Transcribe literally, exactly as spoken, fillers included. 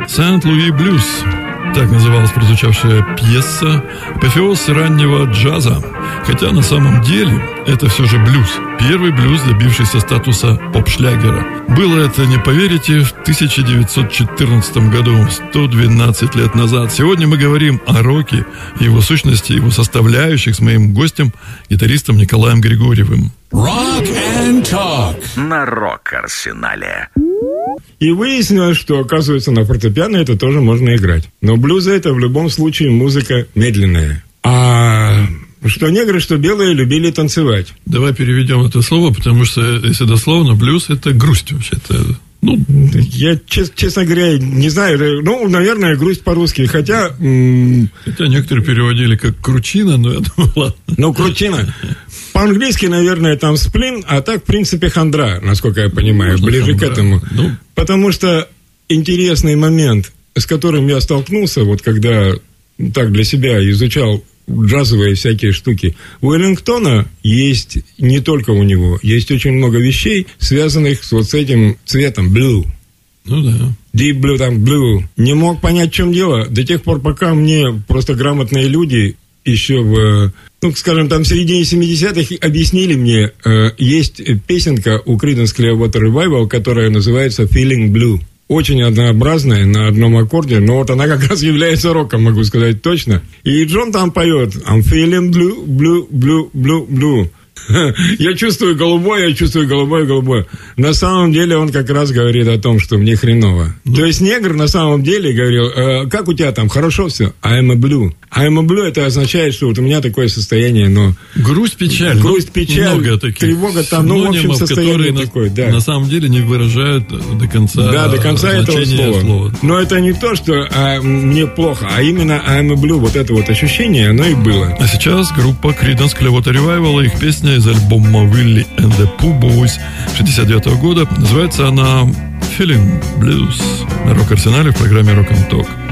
Сент-Луи блюз. Так называлась прозвучавшая пьеса, апофеоз раннего джаза. Хотя на самом деле это все же блюз. Первый блюз, добившийся статуса поп-шлягера. Было это, не поверите, в тысяча девятьсот четырнадцатом году, сто двенадцать лет назад. Сегодня мы говорим о роке, его сущности, его составляющих с моим гостем, гитаристом Николаем Григорьевым. Rock and Talk на Рок-Арсенале. И выяснилось, что, оказывается, на фортепиано это тоже можно играть. Но блюз это в любом случае музыка медленная. А что негры, что белые любили танцевать. Давай переведем это слово, потому что, если дословно, блюз это грусть вообще-то. Ну, я, чест, честно говоря, не знаю. Ну, наверное, грусть по-русски. Хотя... М- хотя некоторые переводили как кручина, но я думаю, ладно. Ну, кручина. По-английски, наверное, там сплин, а так, в принципе, хандра, насколько я понимаю, можно ближе хандра. К этому. Ну. Потому что интересный момент, с которым я столкнулся, вот когда так для себя изучал джазовые всякие штуки. У Эллингтона есть, не только у него, есть очень много вещей, связанных с вот с этим цветом blue. Ну да. Deep blue, там blue. Не мог понять, в чем дело, до тех пор, пока мне просто грамотные люди еще в, ну, скажем, там в середине семидесятых объяснили мне, э, есть песенка у Creedence Clearwater Revival, которая называется Feeling Blue. Очень однообразная, на одном аккорде, но вот она как раз является роком, могу сказать точно. И Джон там поет I'm feeling blue, blue, blue, blue, blue. Я чувствую голубое, я чувствую голубое, голубое. На самом деле он как раз говорит о том, что мне хреново. Ну. То есть негр на самом деле говорил, э, как у тебя там, хорошо все? I'm a blue. I'm a blue, это означает, что вот у меня такое состояние, но... Грусть, печаль. Грусть, печаль, много таких тревога там, ну, в общем, состояние такое, да. На самом деле не выражают до конца, да, до конца этого слова. слова. Но это не то, что а, мне плохо, а именно I'm a blue, вот это вот ощущение, оно и было. А сейчас группа Creedence Clearwater Revival, их песня из альбома Willie and the Pooh Boys шестьдесят девятого года. Называется она Feeling Blues на Рок-Арсенале в программе Rock and Talk.